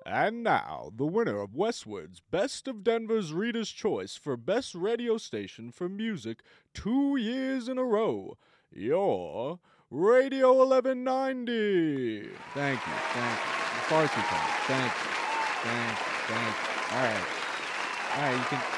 And now, the winner of Westwood's Best of Denver's Reader's Choice for Best Radio Station for Music 2 years in a row, your Radio 1190. Thank you. Far too kind. Thank you. All right, you can